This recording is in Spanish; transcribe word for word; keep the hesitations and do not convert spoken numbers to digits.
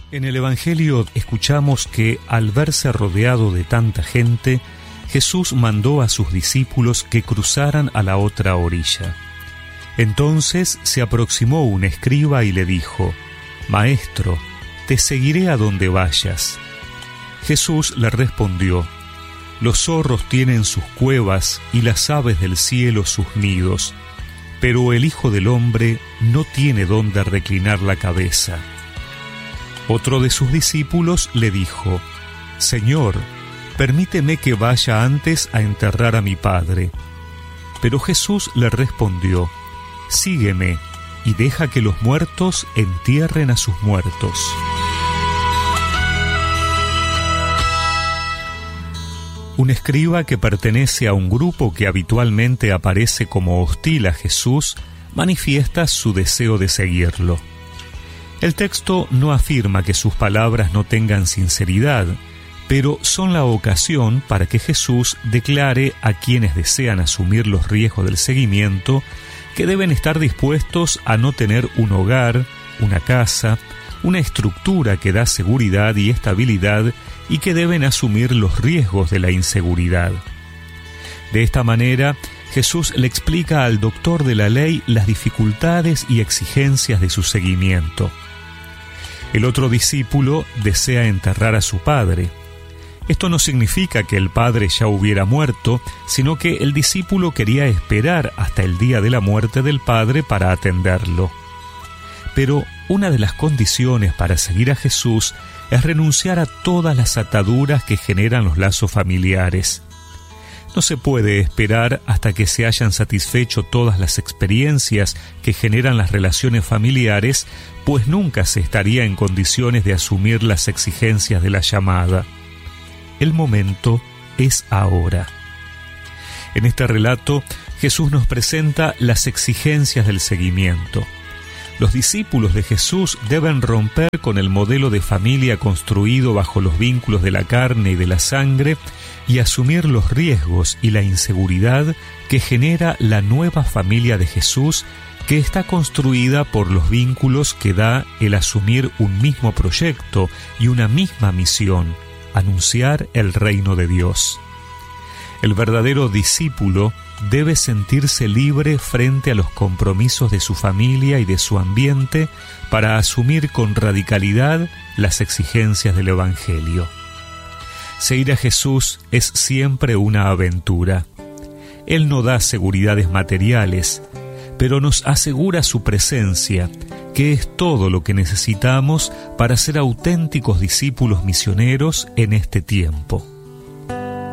En el Evangelio escuchamos que al verse rodeado de tanta gente, Jesús mandó a sus discípulos que cruzaran a la otra orilla. Entonces se aproximó un escriba y le dijo: «Maestro, te seguiré a donde vayas». Jesús le respondió: «Los zorros tienen sus cuevas y las aves del cielo sus nidos, pero el Hijo del Hombre no tiene dónde reclinar la cabeza». Otro de sus discípulos le dijo: «Señor, permíteme que vaya antes a enterrar a mi padre». Pero Jesús le respondió: «Sígueme y deja que los muertos entierren a sus muertos». Un escriba que pertenece a un grupo que habitualmente aparece como hostil a Jesús manifiesta su deseo de seguirlo. El texto no afirma que sus palabras no tengan sinceridad, pero son la ocasión para que Jesús declare a quienes desean asumir los riesgos del seguimiento que deben estar dispuestos a no tener un hogar, una casa, una estructura que da seguridad y estabilidad y que deben asumir los riesgos de la inseguridad. De esta manera, Jesús le explica al doctor de la ley las dificultades y exigencias de su seguimiento. El otro discípulo desea enterrar a su padre. Esto no significa que el padre ya hubiera muerto, sino que el discípulo quería esperar hasta el día de la muerte del padre para atenderlo. Pero una de las condiciones para seguir a Jesús es renunciar a todas las ataduras que generan los lazos familiares. No se puede esperar hasta que se hayan satisfecho todas las experiencias que generan las relaciones familiares, pues nunca se estaría en condiciones de asumir las exigencias de la llamada. El momento es ahora. En este relato, Jesús nos presenta las exigencias del seguimiento. Los discípulos de Jesús deben romper con el modelo de familia construido bajo los vínculos de la carne y de la sangre y asumir los riesgos y la inseguridad que genera la nueva familia de Jesús, que está construida por los vínculos que da el asumir un mismo proyecto y una misma misión: anunciar el reino de Dios. El verdadero discípulo debe sentirse libre frente a los compromisos de su familia y de su ambiente para asumir con radicalidad las exigencias del Evangelio. Seguir a Jesús es siempre una aventura. Él no da seguridades materiales, pero nos asegura su presencia, que es todo lo que necesitamos para ser auténticos discípulos misioneros en este tiempo.